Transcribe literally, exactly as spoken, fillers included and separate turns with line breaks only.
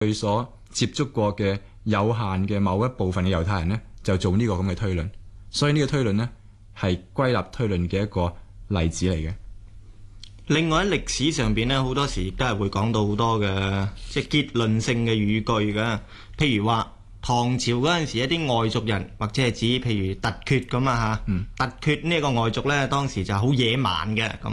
佢所接觸過嘅有限嘅某一部分嘅猶太人呢，就做呢個咁嘅推論。所以呢個推論呢，係歸納推論嘅一個例子嚟嘅。
另外喺歷史上邊咧，好多時亦都係會講到好多嘅即係結論性嘅語句嘅，譬如話唐朝嗰陣時一啲外族人，或者係指譬如突厥咁啊嚇，突厥呢個外族咧當時就好野蠻嘅咁。